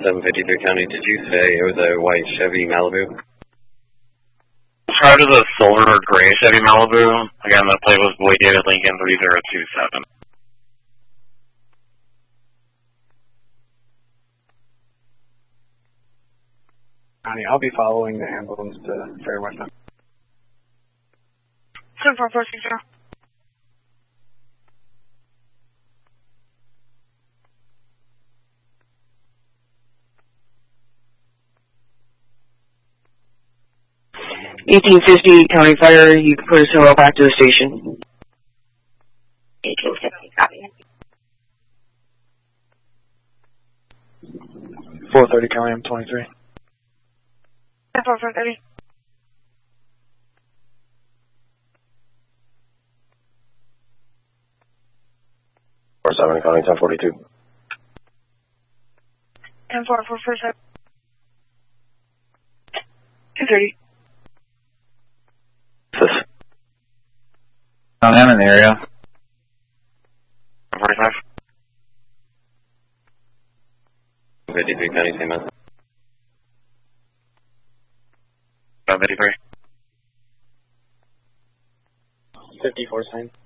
753 County, did you say it was a white Chevy Malibu? Prior to the silver or gray Chevy Malibu, again, the plate was Boyd David Lincoln 3027. County, I'll be following the ambulance to Fairwest. 74460. County Fire, you can put us all back to the station. 1850, copy. 430 County M23. 430. Or 7 County 1042. 10447. 230. I'm in the area. 45. 53 County, same as. 53. 54 sign.